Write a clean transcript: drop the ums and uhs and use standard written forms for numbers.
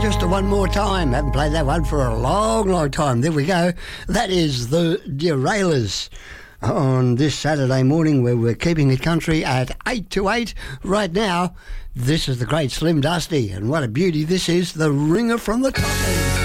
just one more time. Haven't played that one for a long, long time. There we go. That is the Derailers on this Saturday morning where we're keeping it country at 8 to 8. Right now, this is the great Slim Dusty, and what a beauty this is, the Ringer from the Top End.